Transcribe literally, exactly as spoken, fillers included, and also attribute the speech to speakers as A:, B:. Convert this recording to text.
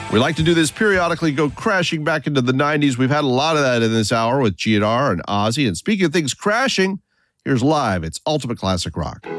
A: We like to do this periodically, go crashing back into the nineties. We've had a lot of that in this hour with G and R and Ozzy. And speaking of things crashing, here's Live. It's Ultimate Classic Rock.